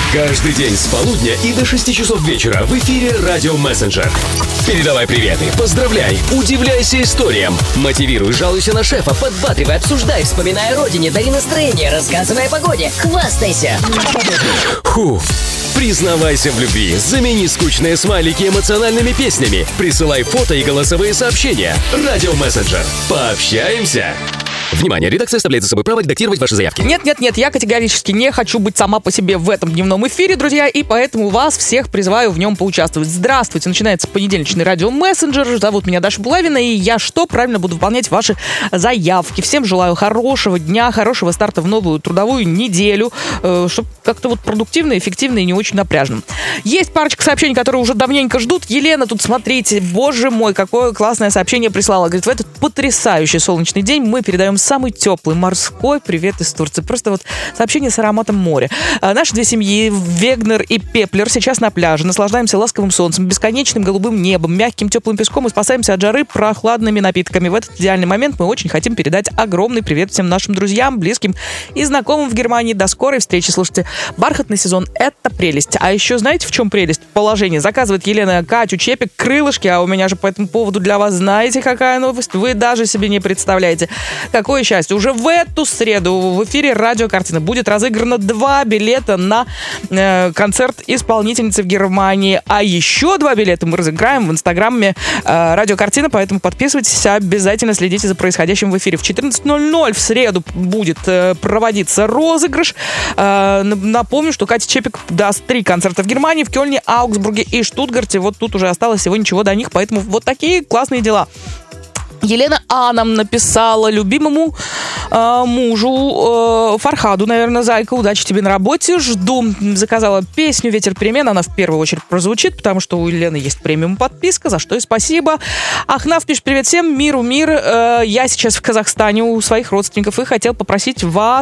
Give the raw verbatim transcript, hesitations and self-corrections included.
Каждый день с полудня и до шести часов вечера в эфире «Радио Мессенджер». Передавай приветы, поздравляй, удивляйся историям, мотивируй, жалуйся на шефа, подбадривай, обсуждай, вспоминай о родине, дари настроение, рассказывай о погоде, хвастайся. Фу. Признавайся в любви, замени скучные смайлики эмоциональными песнями, присылай фото и голосовые сообщения. «Радио Мессенджер». Пообщаемся. Внимание, редакция оставляет за собой право редактировать ваши заявки. Нет-нет-нет, я категорически не хочу быть сама по себе в этом дневном эфире, друзья, и поэтому вас всех призываю в нем поучаствовать. Здравствуйте, начинается понедельничный радио Мессенджер. Зовут меня Даша Булавина, и я что? Правильно буду выполнять ваши заявки. Всем желаю хорошего дня, хорошего старта в новую трудовую неделю, э, чтобы как-то вот продуктивно, эффективно и не очень напряжно. Есть парочка сообщений, которые уже давненько ждут. Елена, тут смотрите, боже мой, какое классное сообщение прислала. Говорит, в этот потрясающий солнечный день мы передаем самый теплый морской привет из Турции. Просто вот сообщение с ароматом моря. А наши две семьи, Вегнер и Пеплер, сейчас на пляже. Наслаждаемся ласковым солнцем, бесконечным голубым небом, мягким теплым песком и спасаемся от жары прохладными напитками. В этот идеальный момент мы очень хотим передать огромный привет всем нашим друзьям, близким и знакомым в Германии. До скорой встречи. Слушайте, бархатный сезон — это прелесть. А еще знаете, в чем прелесть? Положение. Заказывает Елена Катю Чепик крылышки, а у меня же по этому поводу для вас знаете, какая новость? Вы даже себе не представляете. Какое счастье. Уже в эту среду в эфире «Радио Картина» будет разыграно два билета на э, концерт исполнительницы в Германии. А еще два билета мы разыграем в инстаграме э, «Радио Картина», поэтому подписывайтесь, обязательно следите за происходящим в эфире. В четырнадцать ноль ноль в среду будет э, проводиться розыгрыш. Э, напомню, что Катя Чепик даст три концерта в Германии, в Кёльне, Аугсбурге и Штутгарте. Вот тут уже осталось всего ничего до них, поэтому вот такие классные дела. Елена А. нам написала: любимому э, мужу э, Фархаду, наверное, зайка, удачи тебе на работе, жду. Заказала песню «Ветер перемен», она в первую очередь прозвучит, потому что у Елены есть премиум подписка, за что и спасибо. Ахнаф пишет: привет всем, миру мир, э, я сейчас в Казахстане у своих родственников и хотел попросить вас